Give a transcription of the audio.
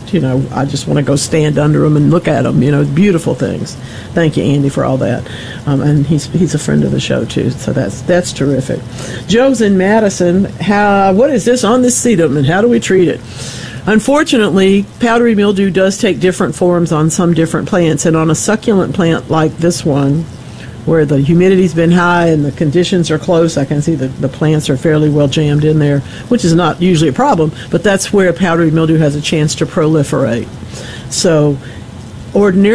I just want to go stand under them and look at them. Beautiful things. Thank you, Andy, for all that. And he's a friend of the show too, so that's terrific. Joe's in Madison. What is this on this sedum, and how do we treat it? Unfortunately, powdery mildew does take different forms on some different plants, and on a succulent plant like this one, where the humidity's been high and the conditions are close, I can see the plants are fairly well jammed in there, which is not usually a problem, but that's where powdery mildew has a chance to proliferate. So ordinarily,